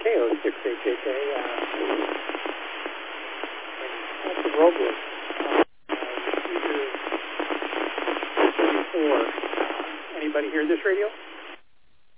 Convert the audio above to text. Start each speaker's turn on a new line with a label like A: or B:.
A: KO68JK. That's the Robles. Anybody hear this radio?